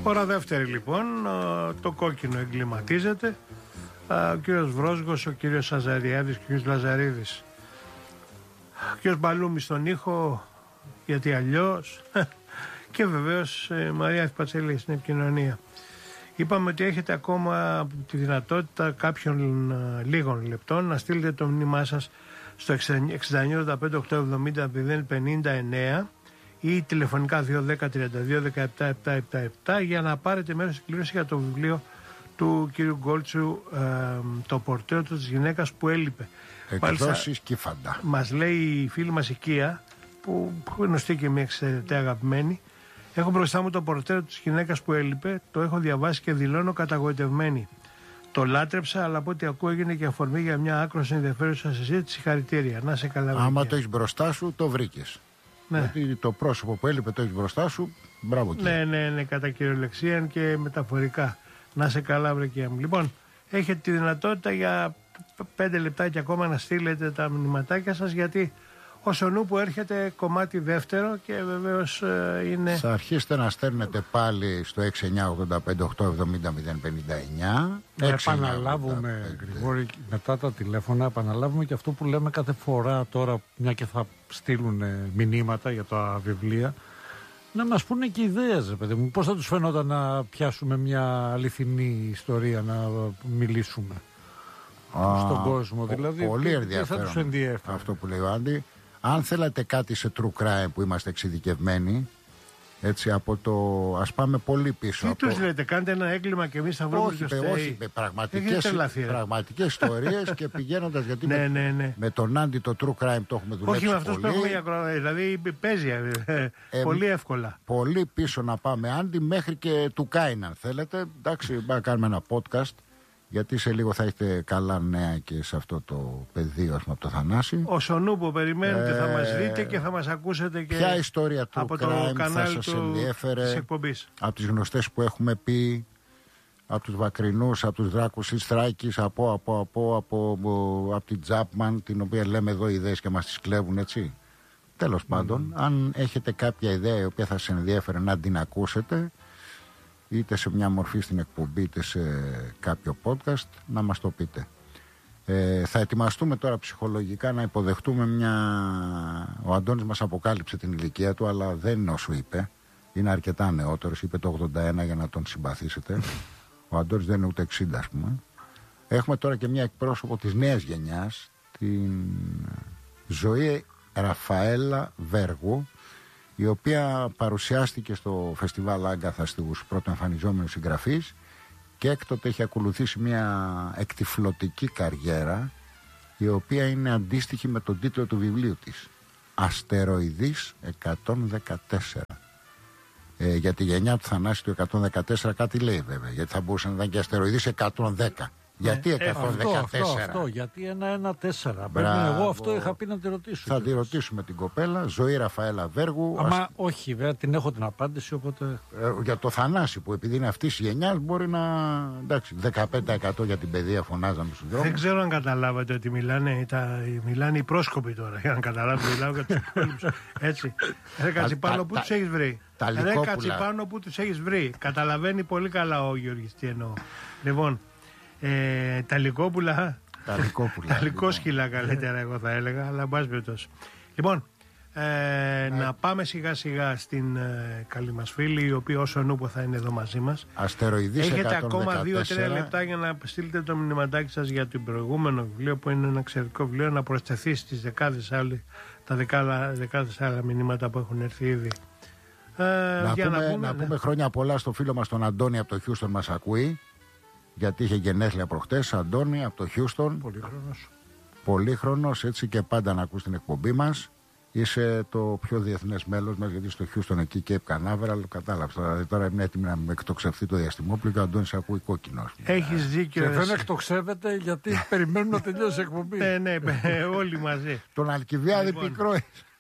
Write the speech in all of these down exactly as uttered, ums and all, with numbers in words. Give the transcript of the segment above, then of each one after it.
Ώρα δεύτερη λοιπόν, το κόκκινο εγκληματίζεται. Ο κύριος Βρόσγος, ο κύριος Σαζαριάδης και ο κύριος Λαζαρίδης. Ο κύριος Μπαλούμης στον ήχο, γιατί αλλιώς. Και βεβαίως η Μαρία Ευπατσέλη στην επικοινωνία. Είπαμε ότι έχετε ακόμα τη δυνατότητα κάποιων λίγων λεπτών να στείλετε το μήνυμά σας στο εξήντα εννιά ογδόντα πέντε οκτακόσια εβδομήντα μηδέν πενήντα εννέα ή τηλεφωνικά δύο δέκα τριάντα δύο δεκαεπτά εβδομήντα επτά για να πάρετε μέρος στην κλήρωση για το βιβλίο του κύριου Γκόλτσου, ε, το πορτρέτο της γυναίκας που έλειπε. Εκδόσεις Κύφαντα. Μας λέει η φίλη μας η Κία, που, που είναι γνωστή και μια εξαιρετικά αγαπημένη. Έχω μπροστά μου το πορτρέτο της γυναίκας που έλειπε, το έχω διαβάσει και δηλώνω καταγοητευμένη. Το λάτρεψα, αλλά από ό,τι ακούω έγινε και αφορμή για μια άκρως ενδιαφέρουσα συζήτηση. Συγχαρητήρια. Να σε καλά. Άμα το έχεις μπροστά σου, το βρήκες. Ναι. Γιατί το πρόσωπο που έλειπε το έχεις μπροστά σου, μπράβο και. Ναι, ναι, ναι, κατά κυριολεξία και μεταφορικά. Να σε καλά, βρεκία μου. Λοιπόν, έχετε τη δυνατότητα για πέντε λεπτάκια ακόμα να στείλετε τα μηνυματάκια σας, γιατί όσο νου που έρχεται κομμάτι δεύτερο και βεβαίως ε, είναι... Θα αρχίσετε να στέλνετε πάλι στο έξι εννιά ογδόντα πέντε οκτακόσια εβδομήντα μηδέν πενήντα εννιά. Να επαναλάβουμε, Γρηγόρη, μετά τα τηλέφωνα, επαναλάβουμε και αυτό που λέμε κάθε φορά τώρα, μια και θα στείλουν μηνύματα για τα βιβλία, να μας πούνε και ιδέες, ρε παιδί μου. Πώς θα τους φαινόταν να πιάσουμε μια αληθινή ιστορία, να μιλήσουμε Α, στον κόσμο, δηλαδή. Πολύ ενδιαφέρον θα τους αυτό που λέει ο Άντι. Αν θέλετε κάτι σε true crime που είμαστε εξειδικευμένοι, έτσι από το. Ας πάμε πολύ πίσω. Τι από... τους λέτε, κάντε ένα έγκλημα και εμείς θα βρούμε. Όχι, παι, όχι παι, πραγματικές, πραγματικές ιστορίες και πηγαίνοντας. Γιατί ναι, με, ναι, ναι. με τον Άντι το true crime το έχουμε δουλέψει. Όχι με αυτούς πολύ. που έχουμε για ακροατές. Δηλαδή παίζει ε, ε, πολύ εύκολα. Πολύ πίσω να πάμε, Άντι, μέχρι και του Κάιν, αν θέλετε. Εντάξει, να κάνουμε ένα podcast. Γιατί σε λίγο θα έχετε καλά νέα και σε αυτό το πεδίο, ας πούμε, από το Θανάση. Ο Σονού που περιμένετε ε... θα μας δείτε και θα μας ακούσετε και ποια ιστορία του από crime το κανάλι θα σας του... ενδιέφερε, της εκπομπής. Από τις γνωστές που έχουμε πει, από τους Βακρινούς, από τους Δράκους ή Στράκης, από, από, από, από, από, από την Τζάπμαν, την οποία λέμε εδώ ιδέες και μας τις κλέβουν, έτσι. Τέλος mm. πάντων, αν έχετε κάποια ιδέα η οποία θα σας ενδιέφερε να την ακούσετε, είτε σε μια μορφή στην εκπομπή είτε σε κάποιο podcast, να μας το πείτε. Ε, θα ετοιμαστούμε τώρα ψυχολογικά να υποδεχτούμε μια... Ο Αντώνης μας αποκάλυψε την ηλικία του, αλλά δεν είναι όσο είπε. Είναι αρκετά νεότερος, είπε το ογδόντα ένα για να τον συμπαθήσετε. Ο Αντώνης δεν είναι ούτε εξήντα, ας πούμε. Έχουμε τώρα και μια εκπρόσωπο της νέας γενιάς, την Ζωή Ραφαέλα Βέργου, η οποία παρουσιάστηκε στο φεστιβάλ Άγκαθα στους πρωτοεμφανιζόμενους συγγραφείς και έκτοτε έχει ακολουθήσει μια εκτυφλωτική καριέρα, η οποία είναι αντίστοιχη με τον τίτλο του βιβλίου της, Αστεροειδής εκατόν δεκατέσσερα. Ε, για τη γενιά του Θανάση του εκατόν δεκατέσσερα κάτι λέει βέβαια, γιατί θα μπορούσε να ήταν και Αστεροειδής εκατόν δέκα. Γιατί ε, εκατόν δεκατέσσερα. Αυτό, αυτό, αυτό, γιατί ένα ένα τέσσερα. Εγώ αυτό είχα πει να τη ρωτήσω. Θα τη ρωτήσουμε την κοπέλα, Ζωή Ραφαέλα Βέργου. Αμα ας... όχι, βέβαια την έχω την απάντηση, οπότε. Ε, για το Θανάση που επειδή είναι αυτή τη γενιά μπορεί να. Εντάξει, δεκαπέντε τοις εκατό για την παιδεία φωνάζαμε στους δρόμους. Δεν ξέρω αν καταλάβατε ότι μιλάνε, τα, μιλάνε οι πρόσκοποι τώρα. Για να καταλάβετε, μιλάω για τους υπόλοιπους. Έτσι. Ρε Κατσιπάνο, πού τους έχεις βρει. Ρε Κατσιπάνο, πού τους έχεις βρει. Καταλαβαίνει πολύ καλά ο Γιώργης τι εννοώ. Λοιπόν. Ε, τα λικόπουλα. Τα λικόπουλα. Τα λικόσκυλα καλύτερα, εγώ θα έλεγα, αλλά μπας περιπτώσει. Λοιπόν, ε, να πάμε σιγά σιγά στην ε, καλή μας φίλη, η οποία όσο νούπο θα είναι εδώ μαζί μας. Αστεροειδής εκατόν δεκατέσσερα. Έχετε ακόμα δύο τρία λεπτά για να στείλετε το μηνυματάκι σας για το προηγούμενο βιβλίο, που είναι ένα εξαιρετικό βιβλίο, να προσθεθεί στις δεκάδες άλλοι, τα δεκάλα, δεκάδες άλλα μηνύματα που έχουν έρθει ήδη. Ε, να, για πούμε, να, πούμε, να ναι. πούμε χρόνια πολλά στο φίλο μας τον Αντώνη από το Χιούστον, μας ακούει. Γιατί είχε γενέθλια προχτές, Αντώνη, από το Χιούστον. Πολύχρονος. Πολύχρονος, έτσι, και πάντα να ακούς την εκπομπή μας. Είσαι το πιο διεθνές μέλος μας, γιατί στο Χιούστον εκεί Cape Canaveral, κατάλαβες. Δηλαδή τώρα είναι έτοιμη να με εκτοξευθεί το διαστημόπλαιο και ο Αντώνης ακούει κόκκινος. Έχεις δίκιο. Και δεν εκτοξεύεται γιατί περιμένουν να τελειώσει η εκπομπή. Ναι, ναι, όλοι μαζί. Τον Αλκιβιάδη λοιπόν, πικρό.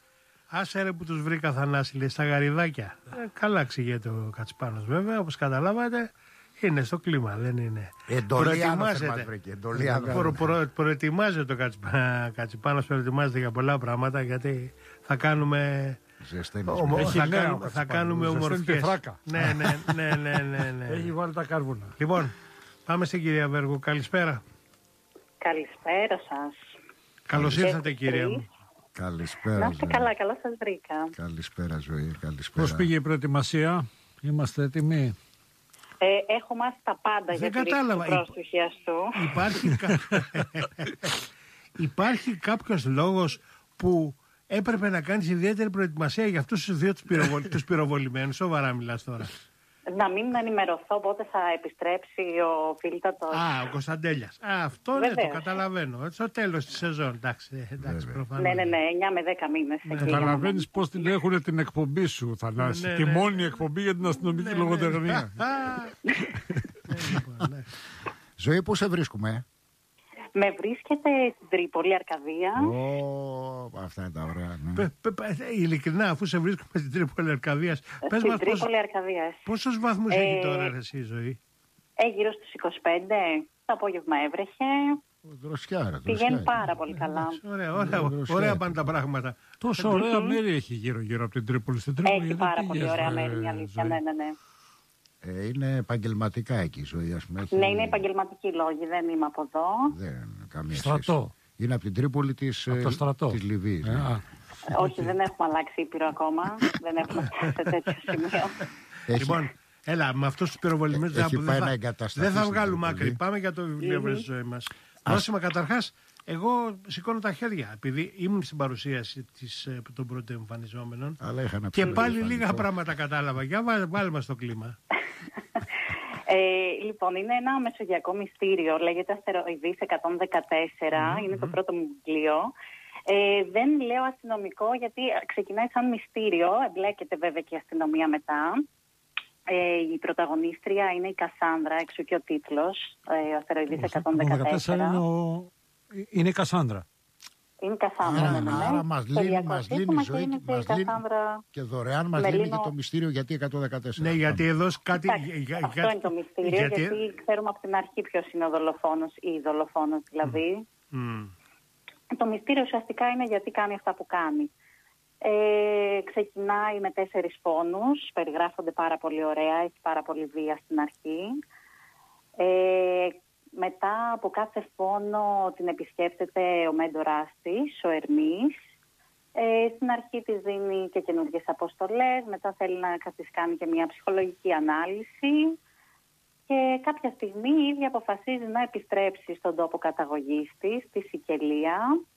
Άσε ρε που τους βρήκα, Θανάση, λέει, στα γαριδάκια. Ε, καλά ξηγείται ο Κατσιπάνος βέβαια, όπως καταλάβατε. Είναι στο κλίμα, δεν είναι. Προετοιμάζεται. Προ, προ, προετοιμάζεται το Κατσιπάνος, προετοιμάζεται για πολλά πράγματα, γιατί θα κάνουμε Θα, κάνουμε, θα κάνουμε ομορφιές. Ναι, ναι, ναι, ναι, ναι, ναι. Έχει βάλει τα κάρβουνα. Λοιπόν, πάμε στην κυρία Βέργου. Καλησπέρα. Καλησπέρα σας. Καλώς ήρθατε, κυρία μου. Καλησπέρα. Να είστε καλά, καλά σας βρήκα. Καλησπέρα, Ζωή. Καλησπέρα. Πώς πήγε η προετοιμασία, είμαστε έτοιμοι? Ε, έχω μάθει τα πάντα. Δεν για κατάλαβα. τη πρόσφυγη αυτού. Υπάρχει, κα... Υπάρχει κάποιος λόγος που έπρεπε να κάνεις ιδιαίτερη προετοιμασία για αυτούς τους δύο τους, πυροβολ... τους πυροβολημένους? Σοβαρά μιλάς τώρα. Να μην ενημερωθώ πότε θα επιστρέψει ο φίλτατος. Α, ο Κωνσταντέλιας. Α, αυτό ναι, το καταλαβαίνω. Στο τέλος της σεζόν. Εντάξει, εντάξει, προφανώς. Ναι, ναι, ναι, εννιά με δέκα μήνες. Ναι. Καταλαβαίνεις πώς την έχουν την εκπομπή σου, Θανάση. Ναι, Τη ναι, μόνη ναι. εκπομπή για την αστυνομική Ναι, λογοτεχνία. Ζωή, πού σε βρίσκουμε? Με βρίσκεται στην Τρίπολη, Αρκαδία. Ω, αυτά είναι τα ωραία. Ναι. Πε- πε- πε- Ειλικρινά, αφού σε βρίσκουμε στην Τρίπολη Αρκαδίας, πες Στην μας πώς, Τρίπολη, Αρκαδίας. πόσους βαθμούς Ε, έχει τώρα ρε, εσύ η Ζωή? Ε, γύρω στους είκοσι πέντε. Το απόγευμα έβρεχε. Δροσιά, ρε, Πηγαίνει δροσιά. πάρα πολύ καλά. Ωραία, ωραία, Δροσιά. ωραία πάνε τα πράγματα. Τόσο ωραία μέρη έχει γύρω-γύρω από την Τρίπολη. Στην Τρίπολη Έχει γιατί πάρα πολύ πήγες, ωραία ε, μέρη, η αλήθεια. Ζωή? Ναι, ναι, ναι. Ε, είναι επαγγελματικά εκεί η Ζωή, ας πούμε. Έχει... Ναι, είναι επαγγελματικοί λόγοι, δεν είμαι από εδώ. Δεν είναι καμία Στρατό. σχέση. Είναι από την Τρίπολη της, Από το ε, στρατό. της Λιβύης. Ε, ναι. α. Όχι, δεν έχουμε αλλάξει ήπειρο ακόμα. Δεν έχουμε φτάσει σε τέτοιο σημείο. Έχει- Λοιπόν, έλα, με αυτούς τους πυροβολημένους Έχει δεν πάει θα- να εγκατασταθεί δεν θα στην βγάλουμε Τρίπολη. άκρη. Πάμε για το βιβλίο βρε στη Ζωή μας. Δώσουμε καταρχάς, εγώ σηκώνω τα χέρια, επειδή ήμουν στην παρουσίαση της, ε, των πρώτων εμφανιζόμενων Αλλά είχα ένα και πιο πάλι εμφανικό. λίγα πράγματα κατάλαβα. Για βάλε, βάλε μας το κλίμα. Ε, λοιπόν, είναι ένα μεσογειακό μυστήριο. Λέγεται Αστεροειδής εκατόν δεκατέσσερα. Είναι το πρώτο μου βιβλίο. Ε, δεν λέω αστυνομικό γιατί ξεκινάει σαν μυστήριο. Εμπλέκεται βέβαια και η αστυνομία μετά. Ε, η πρωταγωνίστρια είναι η Κασάνδρα, εξού και ο τίτλος. Ε, ο Αστεροειδής εκατόν δεκατέσσερα. είναι, ο... είναι η Κασάνδρα. Είναι η Κασάνδρα. Άρα, ναι, ναι, ναι. άρα μας Στο λύνει, μας λύνει η διακοσύστημα Ζωή και είναι και η μας λύνει- Κασάνδρα. και δωρεάν μας με λύνει λύνω- και το μυστήριο γιατί εκατόν δεκατέσσερα. Ναι, γιατί εδώ σ- κάτι. Εντάξει, για- για- αυτό για- είναι το μυστήριο, γιατί- γιατί ξέρουμε από την αρχή ποιος είναι ο δολοφόνος ή η δολοφόνος δηλαδή. Μμ. Το μυστήριο ουσιαστικά είναι γιατί κάνει αυτά που κάνει. Ε, ξεκινάει με τέσσερις φόνους, περιγράφονται πάρα πολύ ωραία, έχει πάρα πολύ βία στην αρχή. Ε, μετά από κάθε φόνο την επισκέπτεται ο μέντορας της, ο Ερμής. Ε, στην αρχή της δίνει και καινούργιες αποστολές, μετά θέλει να της κάνει και μια ψυχολογική ανάλυση και κάποια στιγμή η ίδια αποφασίζει να επιστρέψει στον τόπο καταγωγής της, στη Σικελία.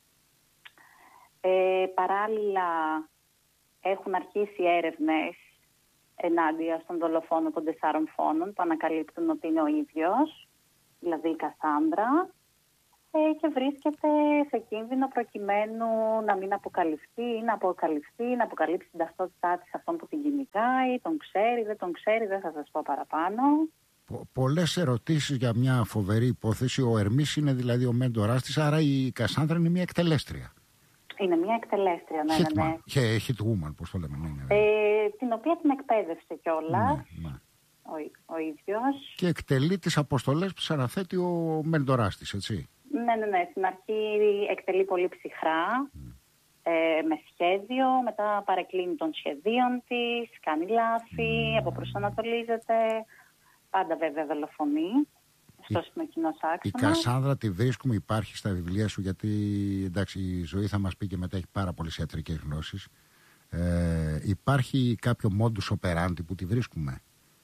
Ε, παράλληλα έχουν αρχίσει έρευνες ενάντια στον δολοφόνο των τεσσάρων φόνων που ανακαλύπτουν ότι είναι ο ίδιος, δηλαδή η Κασάνδρα, ε, και βρίσκεται σε κίνδυνο προκειμένου να μην αποκαλυφθεί ή να αποκαλυφθεί, να αποκαλύψει την ταυτότητά της αυτόν που την κυνηγάει, τον ξέρει, δεν τον ξέρει, δεν θα σας πω παραπάνω. Πο- πολλές ερωτήσεις για μια φοβερή υπόθεση. Ο Ερμής είναι δηλαδή ο μέντορας της, άρα η Κασάνδρα είναι μια εκτελέστρια. Είναι μια εκτελέστρια, ναι, ναι, ναι. Hitman. Hit- Hitwoman, πώς το λέμε. Ναι, ναι. Ε, την οποία την εκπαίδευσε κιόλας Ναι, ναι. ο, ο ίδιος. Και εκτελεί τις αποστολές που της αναθέτει ο μέντορας της, έτσι. Ναι, ναι, ναι. Στην αρχή εκτελεί πολύ ψυχρά, ε, με σχέδιο, μετά παρεκκλίνει των σχεδίων της, κάνει λάθη, Mm. αποπροσανατολίζεται, πάντα βέβαια δολοφονεί. Αυτός είναι ο κοινός Η άξονας. Κασάνδρα τη βρίσκουμε, υπάρχει στα βιβλία σου, γιατί εντάξει η Ζωή θα μας πει και μετά έχει πάρα πολλές ιατρικές γνώσεις. Ε, υπάρχει κάποιο modus operandi που τη βρίσκουμε?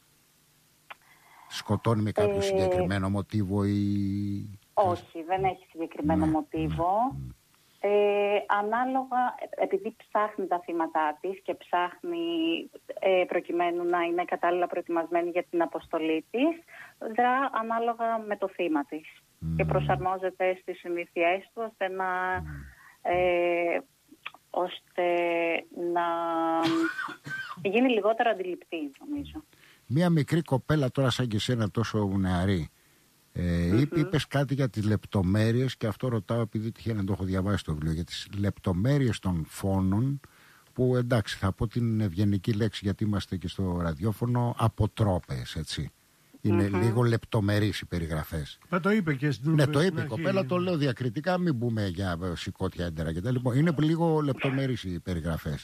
Σκοτώνει με κάποιο Ε, συγκεκριμένο μοτίβο ή... Όχι, δεν έχει συγκεκριμένο Ναι, μοτίβο. ναι. Ε, ανάλογα, επειδή ψάχνει τα θύματά της και ψάχνει ε, προκειμένου να είναι κατάλληλα προετοιμασμένη για την αποστολή της, δρά ανάλογα με το θύμα της και προσαρμόζεται στις συνήθειές του ώστε να, ε, ώστε να γίνει λιγότερο αντιληπτή, νομίζω. Μία μικρή κοπέλα τώρα σαν και εσένα, τόσο νεαρή, ε, mm-hmm. είπε, είπες κάτι για τις λεπτομέρειες, και αυτό ρωτάω επειδή τυχαίνει να το έχω διαβάσει στο βιβλίο, για τις λεπτομέρειες των φόνων που, εντάξει, θα πω την ευγενική λέξη γιατί είμαστε και στο ραδιόφωνο, αποτρόπες, έτσι. Είναι mm-hmm. λίγο λεπτομερείς οι περιγραφές. Μα το είπε και στην Ναι, το είπε η αρχή. κοπέλα, το λέω διακριτικά, μην μπούμε για σηκώτια έντερα κτλ. Λοιπόν, είναι λίγο λεπτομερείς οι περιγραφές.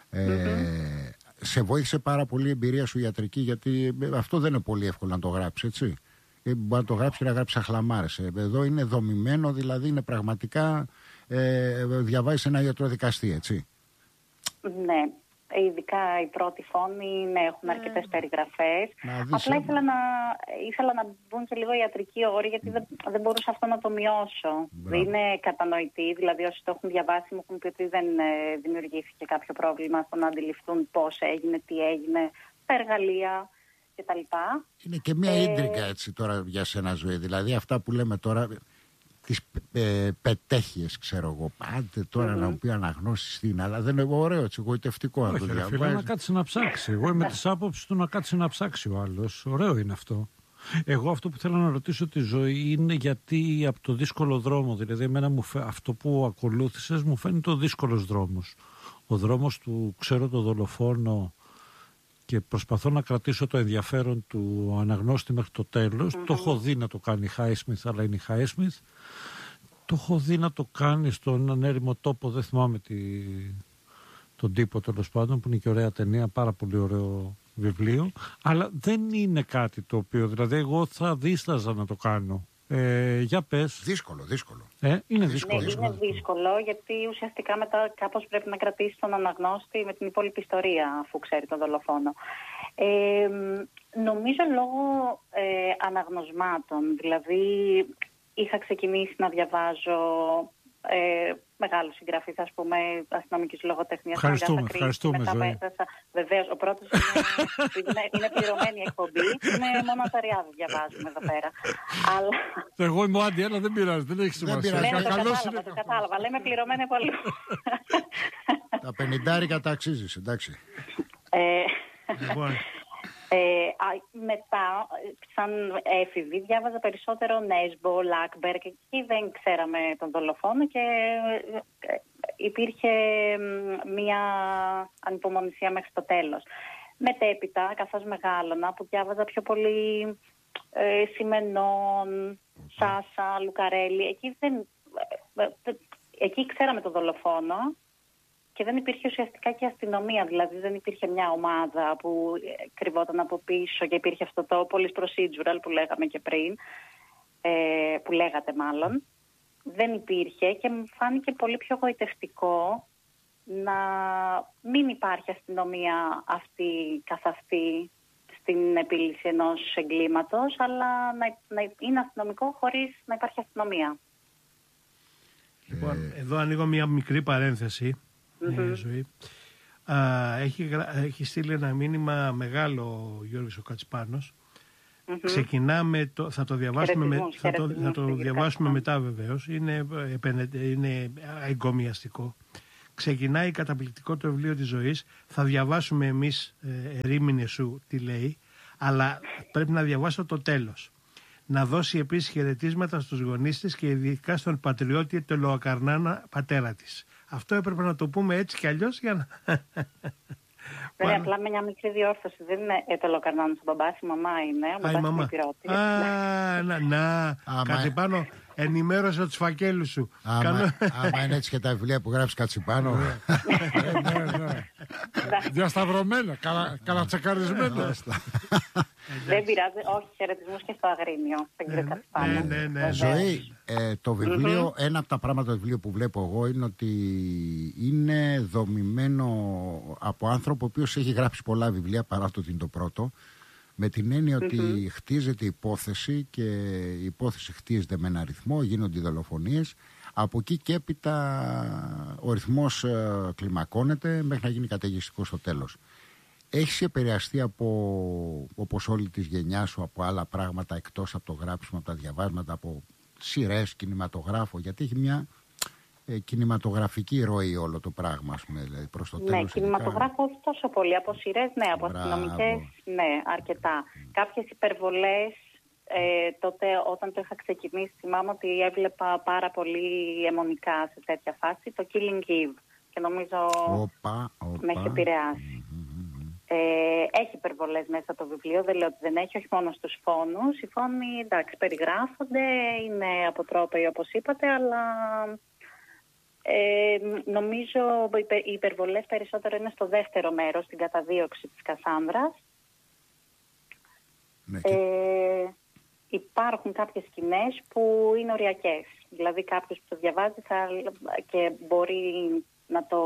Ε, Mm-hmm. Σε βοήθησε πάρα πολύ η εμπειρία σου ιατρική, γιατί αυτό δεν είναι πολύ εύκολο να το γράψει, έτσι. Μπορεί να το γράψει και να γράψει αχλαμάρες. Εδώ είναι δομημένο, δηλαδή είναι πραγματικά. Ε, διαβάζει ένα ιατροδικαστή, έτσι. Ναι. Ειδικά οι πρώτοι φόνοι, ναι, έχουν αρκετές mm. περιγραφές. Απλά ήθελα να, ήθελα να μπουν και λίγο ιατρικοί όροι, γιατί δεν, δεν μπορούσα αυτό να το μειώσω. Δεν είναι κατανοητή, δηλαδή όσοι το έχουν διαβάσει μου έχουν πει ότι δεν ε, δημιουργήθηκε κάποιο πρόβλημα στο να αντιληφθούν πώς έγινε, τι έγινε, τα εργαλεία κτλ. Είναι και μια ε... ίντρικα έτσι τώρα για σένα, Ζωή. Δηλαδή αυτά που λέμε τώρα, τις ε, πετέχειες, ξέρω εγώ. Πάντε τώρα mm-hmm. να μου πει αναγνώσεις τι είναι, αλλά δεν είναι ωραίο, έτσι, εγωιτευτικό να το διαβάζει. Φίλε, να κάτσει να ψάξει. Εγώ είμαι τη άποψη του να κάτσει να ψάξει ο άλλος. Ωραίο είναι αυτό. Εγώ αυτό που θέλω να ρωτήσω τη Ζωή είναι γιατί από το δύσκολο δρόμο, δηλαδή εμένα μου φε... αυτό που ακολούθησες μου φαίνεται ο δύσκολος δρόμος. Ο δρόμος του ξέρω το δολοφόνο και προσπαθώ να κρατήσω το ενδιαφέρον του αναγνώστη μέχρι το τέλος. Mm-hmm. Το έχω δει να το κάνει η Χάισμιθ, αλλά είναι η Χάισμιθ. Το έχω δει να το κάνει στον ανέρημο τόπο, δεν θυμάμαι τη... τον τύπο τέλος πάντων, που είναι και ωραία ταινία, πάρα πολύ ωραίο βιβλίο. Αλλά δεν είναι κάτι το οποίο, δηλαδή εγώ θα δίσταζα να το κάνω. Ε, για πες. Δύσκολο, δύσκολο. Ε, είναι δύσκολο. Ναι, είναι δύσκολο, γιατί ουσιαστικά μετά κάπως πρέπει να κρατήσει τον αναγνώστη με την υπόλοιπη ιστορία, αφού ξέρει τον δολοφόνο. Ε, νομίζω λόγω ε, αναγνωσμάτων, δηλαδή είχα ξεκινήσει να διαβάζω ε, μεγάλους συγγραφείς, ας πούμε, αστυνομικής λογοτεχνίας. Ευχαριστούμε, ευχαριστούμε, Ζωή. Βεβαίως, ο πρώτος είναι, είναι, είναι πληρωμένη εκπομπή, είναι μόνο τα ριάδια διαβάζουμε εδώ πέρα. Αλλά... Εγώ είμαι ο Άντι, αλλά δεν πειράζει, δεν έχει σημασία. Ναι, το κατάλαβα, το κατάλαβα, λέμε πληρωμένη από λίγο. Τα πενηντάρικα τα αξίζεις, εντάξει. Ε, μετά, σαν έφηβη, διάβαζα περισσότερο Νέσμπο, Λάκμπερ και εκεί δεν ξέραμε τον δολοφόνο και υπήρχε μια ανυπομονησία μέχρι το τέλος. Μετέπειτα, καθώς μεγάλωνα, που διάβαζα πιο πολύ ε, Σιμενών, Σάσα, Λουκαρέλη, εκεί, δεν, ε, εκεί ξέραμε τον δολοφόνο. Και δεν υπήρχε ουσιαστικά και αστυνομία, δηλαδή δεν υπήρχε μια ομάδα που κρυβόταν από πίσω και υπήρχε αυτό το police procedural που λέγαμε και πριν, ε, που λέγατε μάλλον. Δεν υπήρχε και μου φάνηκε πολύ πιο γοητευτικό να μην υπάρχει αστυνομία αυτή καθ' αυτή στην επίλυση ενός εγκλήματος, αλλά να, να είναι αστυνομικό χωρίς να υπάρχει αστυνομία. Λοιπόν, εδώ ανοίγω μια μικρή παρένθεση. Mm-hmm. Ζωή. Α, έχει, έχει στείλει ένα μήνυμα μεγάλο ο Γιώργος ο Κατσπάνος. Mm-hmm. Ξεκινάμε, το, θα το διαβάσουμε, με, θα το, θα το διαβάσουμε μετά βεβαίως. Είναι, είναι εγκομιαστικό. Ξεκινάει καταπληκτικό το βιβλίο της Ζωής. Θα διαβάσουμε εμείς ε, ερήμηνε σου τι λέει, αλλά πρέπει να διαβάσω το τέλος. Να δώσει επίσης χαιρετίσματα στους γονείς της και ειδικά στον πατριώτη Τελοακαρνάνα πατέρα της. Αυτό έπρεπε να το πούμε έτσι κι αλλιώς για να... Δεν είναι απλά με μια μικρή διόρθωση. Δεν είναι Τελοακαρνάνα ο μπαμπάς, η μαμά είναι. Ο μπαμπάς είναι πυρότη. Α, να, να. Κατσιπάνο, ενημέρωσε τους φακέλους σου. Άμα, Κάνω... άμα είναι έτσι και τα βιβλία που γράφεις Κατσιπάνο. Διασταυρωμένα, καλατσακαρισμένα. Δεν πειράζει, όχι, χαιρετισμούς και στο Αγρίνιο. Ναι, ναι, ναι. Ζωή, ε, το βιβλίο, mm-hmm. ένα από τα πράγματα του βιβλίου που βλέπω εγώ είναι ότι είναι δομημένο από άνθρωπο ο οποίος έχει γράψει πολλά βιβλία παρά το ότι είναι το πρώτο, με την έννοια ότι mm-hmm. χτίζεται υπόθεση και η υπόθεση χτίζεται με ένα ρυθμό, γίνονται οι δολοφονίες. Από εκεί και έπειτα ο ρυθμός ε, κλιμακώνεται μέχρι να γίνει καταιγιστικό στο τέλος. Έχεις επηρεαστεί από, όπως όλη της γενιά σου, από άλλα πράγματα εκτός από το γράψιμο, από τα διαβάσματα, από σειρές, κινηματογράφο, γιατί έχει μια ε, κινηματογραφική ροή όλο το πράγμα, ας πούμε, δηλαδή προς το τέλος. Ναι, κινηματογράφο όχι τόσο πολύ, από σειρές, ναι, από αστυνομικές, ναι, αρκετά. Mm. Κάποιες υπερβολές, ε, τότε όταν το είχα ξεκινήσει, θυμάμαι ότι έβλεπα πάρα πολύ αιμονικά σε τέτοια φάση, το Killing Eve, και νομίζω οπα, οπα. με έχει επηρεάσει. Mm-hmm. Ε, έχει υπερβολές μέσα το βιβλίο, δεν λέω ότι δεν έχει, όχι μόνο στους φόνους. Οι φόνοι, εντάξει, περιγράφονται, είναι αποτρόπαιοι όπως είπατε, αλλά Ε, νομίζω οι υπερβολές περισσότερο είναι στο δεύτερο μέρος, στην καταδίωξη της Κασάνδρας. Ναι, ε, υπάρχουν κάποιες σκηνές που είναι οριακές. Δηλαδή κάποιος που το διαβάζει θα, και μπορεί να το...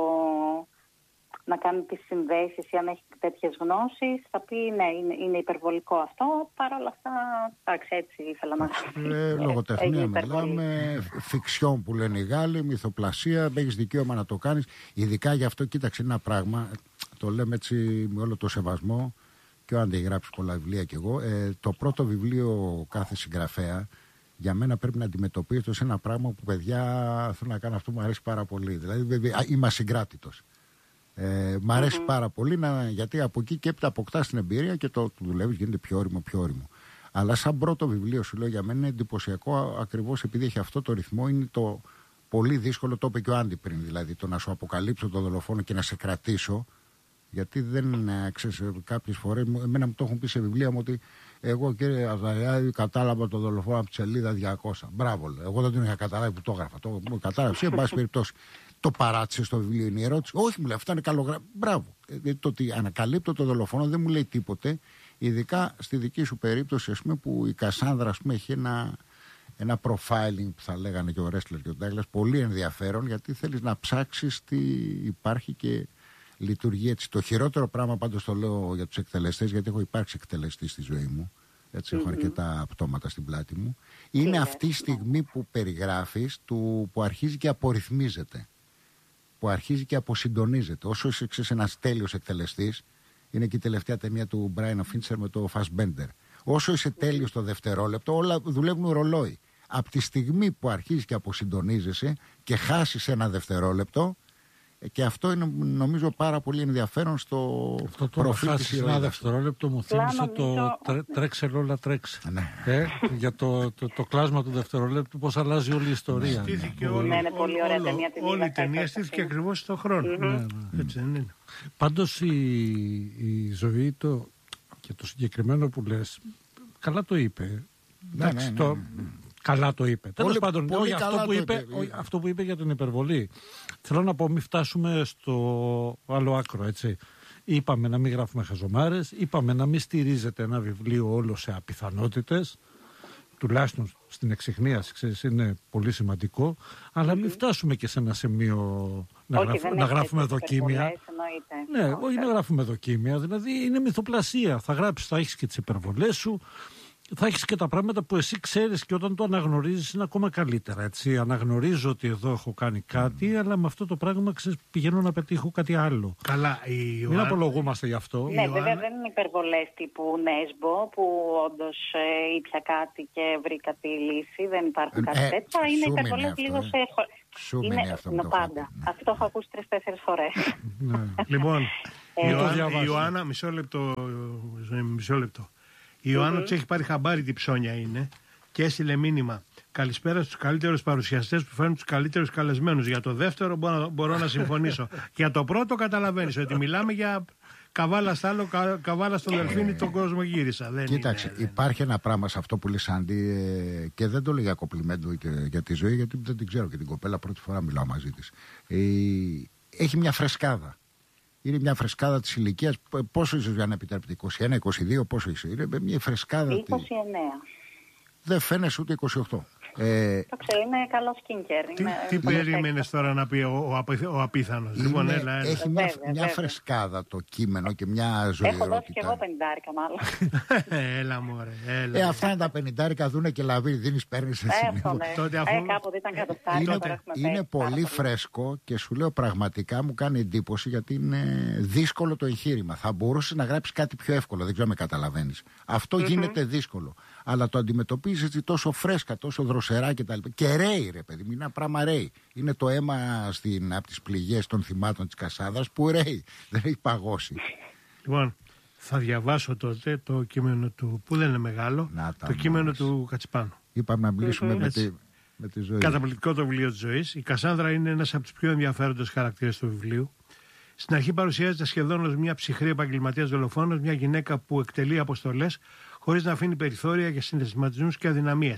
να κάνει τις συνδέσεις ή αν έχει τέτοιες γνώσεις, θα πει ναι, είναι, είναι υπερβολικό αυτό. Παρ' όλα αυτά, εντάξει, έτσι ήθελα να... Ε, λογοτεχνία μιλάμε, φιξιόν που λένε οι Γάλλοι, μυθοπλασία, έχεις δικαίωμα να το κάνεις. Ειδικά γι' αυτό, κοίταξε ένα πράγμα, το λέμε έτσι με όλο το σεβασμό, και ο αντιγράψει πολλά βιβλία κι εγώ, ε, το πρώτο βιβλίο κάθε συγγραφέα, για μένα πρέπει να αντιμετωπίζεται σε ένα πράγμα που, παιδιά, θέλω να κάνω αυτό, μου αρέσει πάρα πολύ. Δηλαδή, είμαι ασυγκράτητος. Ε, μ' αρέσει mm-hmm. πάρα πολύ να, γιατί από εκεί και έπειτα αποκτάς την εμπειρία και το, το δουλεύεις, γίνεται πιο όριμο, πιο όριμο. Αλλά σαν πρώτο βιβλίο, σου λέω, για μένα είναι εντυπωσιακό, ακριβώς επειδή έχει αυτό το ρυθμό. Είναι το πολύ δύσκολο, το είπε και ο Άντι πριν, δηλαδή το να σου αποκαλύψω το δολοφόνο και να σε κρατήσω. Γιατί δεν ξέρεις, κάποιες φορές, εμένα μου το έχουν πει σε βιβλία μου ότι εγώ, κύριε Αζαριάδη, κατάλαβα το δολοφόνο από τη σελίδα διακόσια. Μπράβο, εγώ δεν τον είχα καταλάβει που το έγραφα. Το κατάλαβε, εν πάση περιπτώσει. Το παράτησε στο βιβλίο, είναι η ερώτηση. Όχι, μου λέει, αυτά είναι καλογράφη. Μπράβο. Ε, το ότι ανακαλύπτω το δολοφόνο δεν μου λέει τίποτε. Ειδικά στη δική σου περίπτωση, ας πούμε, που η Κασάνδρα, ας πούμε, έχει ένα, ένα profiling που θα λέγανε και ο Ρέσλερ και ο Ντάγκλας, πολύ ενδιαφέρον, γιατί θέλεις να ψάξεις τι υπάρχει και λειτουργεί έτσι. Το χειρότερο πράγμα, πάντως το λέω για τους εκτελεστές, γιατί έχω υπάρξει εκτελεστή στη ζωή μου. Έτσι, mm-hmm. έχω αρκετά πτώματα στην πλάτη μου. Είναι yeah. αυτή η στιγμή που περιγράφεις, του, που αρχίζει και απορριθμίζεται. Που αρχίζει και αποσυντονίζεται. Όσο είσαι ένας τέλειος εκτελεστής, είναι και η τελευταία ταινία του Brian Fincher με το Fassbender. Όσο είσαι τέλειος στο δευτερόλεπτο, όλα δουλεύουν ρολόι. Από τη στιγμή που αρχίζεις και αποσυντονίζεσαι και χάσεις ένα δευτερόλεπτο, και αυτό είναι, νομίζω, πάρα πολύ ενδιαφέρον στο αυτό το προφίλ της ηρωίδας. Ένα δευτερόλεπτο μου θύμισε το τρέ, τρέξε Λόλα τρέξε. ε, για το, το, το κλάσμα του δευτερολέπτου, πώς αλλάζει όλη η ιστορία. Στήθηκε όλη η ταινία, στήθηκε ακριβώς στον χρόνο. Mm-hmm. Ναι, ναι. Έτσι δεν είναι. Πάντως η, η ζωή το, και το συγκεκριμένο που λες, καλά το είπε. Ναι, ναι, ναι, ναι, το, ναι. Καλά το είπε. Τέλος πάντων, πολύ αυτό, που είπε, είπε. αυτό που είπε για την υπερβολή. Θέλω να πω, μην φτάσουμε στο άλλο άκρο, έτσι. Είπαμε να μην γράφουμε χαζομάρες, είπαμε να μην στηρίζεται ένα βιβλίο όλο σε απιθανότητες, τουλάχιστον στην εξιχνίαση, ξέρεις, είναι πολύ σημαντικό, αλλά μην φτάσουμε και σε ένα σημείο να, όχι, γράφ, να γράφουμε δοκίμια. Ναι, όχι να γράφουμε δοκίμια, δηλαδή είναι μυθοπλασία. Θα γράψεις, θα έχεις και τις υπερβολές σου, θα έχεις και τα πράγματα που εσύ ξέρεις και όταν το αναγνωρίζεις είναι ακόμα καλύτερα. Έτσι. Αναγνωρίζω ότι εδώ έχω κάνει κάτι, mm. αλλά με αυτό το πράγμα ξέρεις, πηγαίνω να πετύχω κάτι άλλο. Καλά, η Μην Ιωάννα... απολογούμαστε γι' αυτό. Ναι, βέβαια δεν είναι υπερβολές τύπου Νέσμπο που όντως ε, ήπια κάτι και βρήκα τη λύση. Δεν υπάρχουν κάτι ε, τέτοια. Είναι υπερβολές λίγο ε. σε... Σου είναι αυτό είναι πάντα. Ναι. Αυτό έχω ακούσει τρεις-τέσσερις φορές. Ναι. Λοιπόν, η Ιωάννα, μισό λεπτό, μισό λεπτό. Η Ιωάννα mm-hmm. της έχει πάρει χαμπάρι τι ψώνια είναι και έστειλε μήνυμα. Καλησπέρα στους καλύτερους παρουσιαστές που φέρνουν τους καλύτερους καλεσμένους. Για το δεύτερο μπορώ, μπορώ να συμφωνήσω. Για το πρώτο καταλαβαίνεις ότι μιλάμε για καβάλα στο άλλο, κα, καβάλα στο Δελφίνι, τον κόσμο γύρισα. Δεν Κοίταξε, είναι, υπάρχει δεν... ένα πράγμα σε αυτό που λες, Άντι, ε, και δεν το λέω για κοπλιμέντο και για τη ζωή, γιατί δεν την ξέρω και την κοπέλα, πρώτη φορά μιλάω μαζί της. Ε, έχει μια φρεσκάδα. Είναι μια φρεσκάδα της ηλικίας. Πόσο είσαι, αν επιτρέπετε, είκοσι ένα, είκοσι δύο, πόσο είσαι? Είναι μια φρεσκάδα. είκοσι εννέα. Δεν φαίνεσαι ούτε είκοσι οκτώ. Ε, το ξέρω, είναι καλό skincare. Τι, τι περίμενες τώρα να πει ο, ο, ο απίθανος? Είναι, λοιπόν, έλα, έλα. Έχει μια, βέβαια, μια φρεσκάδα το κείμενο και μια ζωηρότητα. Έχω δώσει και εγώ πενηντάρικα μάλλον. Έλα μωρέ, έλα. Ε, αυτά είναι τα πενηντάρικα, δούνε και λαβή, δίνεις, παίρνεις έτσι. Τότε αφού... Ε, κάποτε ήταν κατοστάρικα. Είναι, είναι πολύ φρέσκο και σου λέω πραγματικά μου κάνει εντύπωση γιατί είναι δύσκολο το εγχείρημα. Θα μπορούσες να γράψεις κάτι πιο εύκολο, δεν ξέρω με καταλαβαίνεις. Αυτό mm-hmm. γίνεται δύσκολο. Αλλά το αντιμετωπίζεις έτσι τόσο φρέσκα, τόσο δροσερά κτλ. Και ρέει, ρε παιδί μου, είναι ένα πράγμα ρέει. Είναι το αίμα στην, από τις πληγές των θυμάτων της Κασάνδρας που ρέει, δεν έχει παγώσει. Λοιπόν, θα διαβάσω τότε το κείμενο του, που δεν είναι μεγάλο, να, το κείμενο μας. του Κατσιπάνου. Είπαμε να μιλήσουμε mm-hmm. με, τη, με τη ζωή. Καταπληκτικό το βιβλίο της ζωής. Η Κασάνδρα είναι ένας από τους πιο ενδιαφέροντες χαρακτήρες του βιβλίου. Στην αρχή παρουσιάζεται σχεδόν ως μια ψυχρή επαγγελματίας δολοφόνος, μια γυναίκα που εκτελεί αποστολές χωρίς να αφήνει περιθώρια για συναισθηματισμούς και αδυναμίες.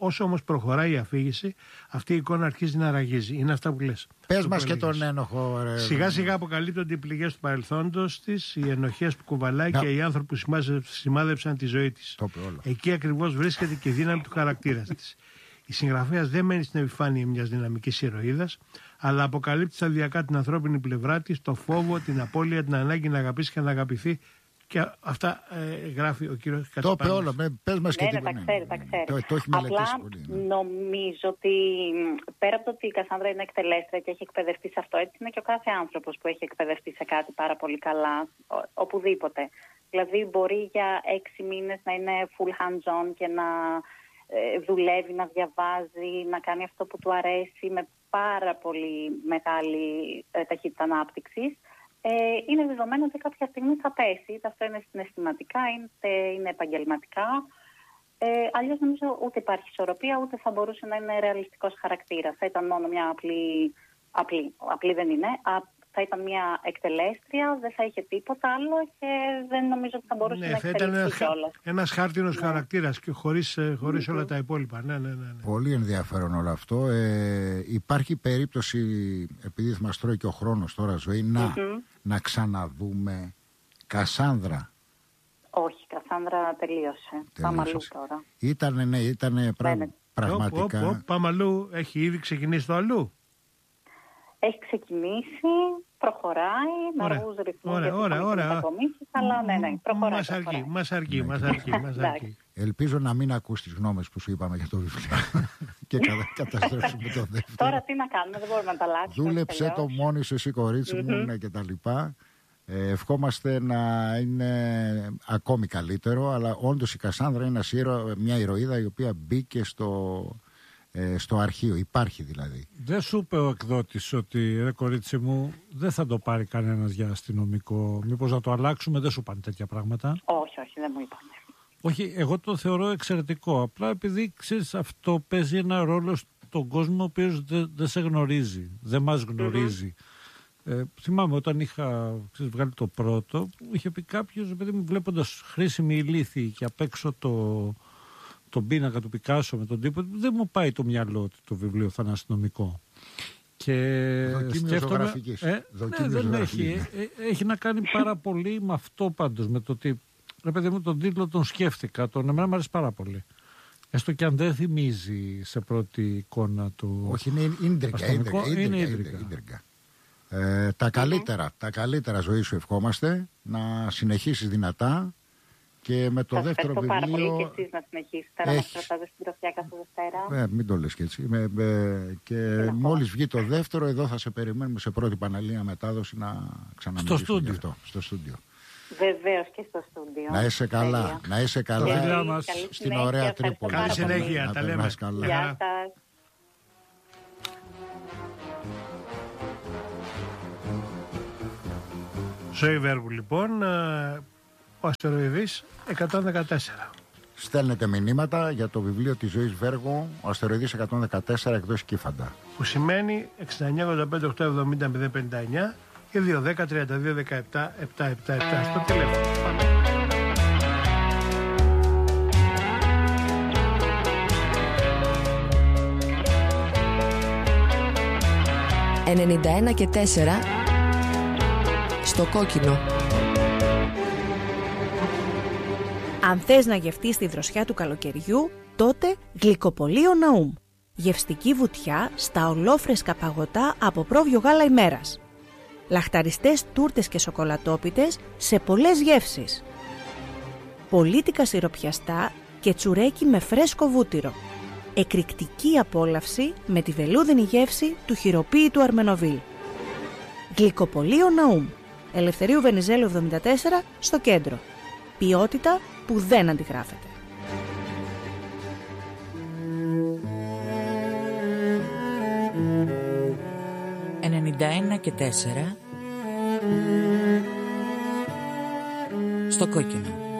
Όσο όμως προχωράει η αφήγηση, αυτή η εικόνα αρχίζει να ραγίζει. Είναι αυτά που λες. Πες μας και τον ένοχο. Ρε, σιγά σιγά αποκαλύπτονται οι πληγές του παρελθόντος της, οι ενοχές που κουβαλάει να. και οι άνθρωποι που σημάδεψαν τη ζωή της. Εκεί ακριβώς βρίσκεται και η δύναμη του χαρακτήρα της. Η συγγραφέας δεν μένει στην επιφάνεια μιας δυναμικής ηρωίδας, αλλά αποκαλύπτει σταδιακά την ανθρώπινη πλευρά της, το φόβο, την απώλεια, την ανάγκη να αγαπήσει και να αγαπηθεί. Και αυτά ε, γράφει ο κύριος Κατσιπάνης. Το είπε όλο, πες μας και ναι, την ναι, τα ξέρει, τα ξέρει. Το, το έχει μελετήσει Απλά πολύ. Ναι. νομίζω ότι πέρα από το ότι η Κασάνδρα είναι εκτελέστρια και έχει εκπαιδευτεί σε αυτό, έτσι είναι και ο κάθε άνθρωπος που έχει εκπαιδευτεί σε κάτι πάρα πολύ καλά, ο, οπουδήποτε. Δηλαδή μπορεί για έξι μήνες να είναι full hands-on και να ε, δουλεύει, να διαβάζει, να κάνει αυτό που του αρέσει με πάρα πολύ μεγάλη ε, ταχύτητα ανάπτυξης. Ε, είναι δεδομένο ότι κάποια στιγμή θα πέσει, είτε αυτό είναι συναισθηματικά, είτε είναι επαγγελματικά. Ε, αλλιώς νομίζω ούτε υπάρχει ισορροπία, ούτε θα μπορούσε να είναι ρεαλιστικός χαρακτήρας. Θα ήταν μόνο μια απλή, απλή, απλή δεν είναι, α, θα ήταν μια εκτελέστρια, δεν θα είχε τίποτα άλλο και δεν νομίζω ότι θα μπορούσε ναι, να εκτελεστεί κιόλας. Ένας χάρτινος ναι. χαρακτήρας και χωρίς, χωρίς mm-hmm. όλα τα υπόλοιπα. Ναι, ναι, ναι, ναι. Πολύ ενδιαφέρον όλο αυτό. Ε, υπάρχει περίπτωση, επειδή μας τρώει και ο χρόνος τώρα ζωή, να, mm-hmm. να ξαναδούμε Κασάνδρα. Όχι, Κασάνδρα τελείωσε. Πάμε αλλού τώρα. Ήτανε, ναι, ήτανε πρα... ναι. πραγματικά. Ο, ο, ο, πάμε αλλού, έχει ήδη ξεκινήσει το αλλού. Έχει ξεκινήσει, προχωράει, με αργούς ρυθμούς ωραία, ωραία, ωραία. αλλά ναι, ναι, προχωράει. Μας αρκεί, μας αρκεί, μας αρκεί, μας αρκεί. Ελπίζω να μην ακούς τις γνώμες που σου είπαμε για το βιβλίο και καταστρέψουμε το δεύτερο. Τώρα τι να κάνουμε, δεν μπορούμε να τα αλλάξουμε. Δούλεψε το μόνη σου εσύ κορίτσι μου mm-hmm. και τα λοιπά. Ε, ευχόμαστε να είναι ακόμη καλύτερο, αλλά όντως η Κασάνδρα είναι μια ηρωίδα η οποία μπήκε στο... Ε, στο αρχείο, υπάρχει δηλαδή. Δεν σου είπε ο εκδότης ότι ρε κορίτσι μου δεν θα το πάρει κανένας για αστυνομικό, μήπως να το αλλάξουμε, δεν σου πάνε τέτοια πράγματα? Όχι, όχι, δεν μου είπανε. Όχι, εγώ το θεωρώ εξαιρετικό, απλά επειδή ξέρεις αυτό παίζει ένα ρόλο στον κόσμο ο οποίος δεν δε σε γνωρίζει, δεν μας γνωρίζει. Mm-hmm. Ε, θυμάμαι όταν είχα ξέρεις, βγάλει το πρώτο, μου είχε πει κάποιος, επειδή μου βλέποντας χρήσιμη ηλίθιη και απ' έξω το τον πίνακα του Πικάσο με τον τύπο, δεν μου πάει το μυαλό ότι το βιβλίο θα είναι αστυνομικό. Και σκέφτομαι. Ε, ναι, δεν έχει. Ε, έχει να κάνει πάρα πολύ με αυτό πάντως. Με το ότι. Ρε παιδί μου, τον τίτλο τον σκέφτηκα. Τον εμένα μου αρέσει πάρα πολύ. Έστω και αν δεν θυμίζει σε πρώτη εικόνα του. Όχι, είναι ίντρικα. Είναι ίντρικα. Ε, τα καλύτερα, τα καλύτερα ζωή σου ευχόμαστε. Να συνεχίσεις δυνατά. Και με το σας δεύτερο βιβλίο. Πάρα πολύ και εσείς να συνεχίσετε να μας κρατάτε στην τροφιά κάθε Δευτέρα. Ε, μην το λες και έτσι. Με, με, και μόλις βγει το δεύτερο, εδώ θα σε περιμένουμε σε πρώτη Πανελλήνια μετάδοση να ξαναμιλήσουμε γι' αυτό. Στο στούντιο. Βεβαίως και στο στούντιο. Να είσαι καλά. Τέλεια. Να είσαι καλά. Μας. Στην ωραία Τρίπολη. Καλή συνέχεια. Τα λέμε. Γεια σας. Ζωή Βέργου λοιπόν. Ο Αστεροειδής εκατόν δεκατέσσερα. Στέλνετε μηνύματα για το βιβλίο της Ζωής Βέργου, ο Αστεροειδής εκατόν δεκατέσσερα, εκδόσεις Κύφαντα. Που σημαίνει εξήντα εννιά ογδόντα πέντε οκτακόσια εβδομήντα μηδέν πενήντα εννιά και δύο δέκα τριάντα δύο δεκαεπτά επτακόσια εβδομήντα επτά στο τηλέφωνο. ενενήντα ένα και τέσσερα στο κόκκινο. Αν θες να γευτείς τη δροσιά του καλοκαιριού, τότε Γλυκοπωλείο Ναούμ. Γευστική βουτιά στα ολόφρεσκα παγωτά από πρόβιο γάλα ημέρας. Λαχταριστές τούρτες και σοκολατόπιτες σε πολλές γεύσεις. Πολίτικα σιροπιαστά και τσουρέκι με φρέσκο βούτυρο. Εκρηκτική απόλαυση με τη βελούδινη γεύση του χειροποίητου Αρμενοβίλ. Γλυκοπωλείο Ναούμ. Ελευθερίου Βενιζέλου εβδομήντα τέσσερα στο κέντρο. Ποιότητα που δεν αντιγράφεται. ενενήντα ένα και τέσσερα στο κόκκινο.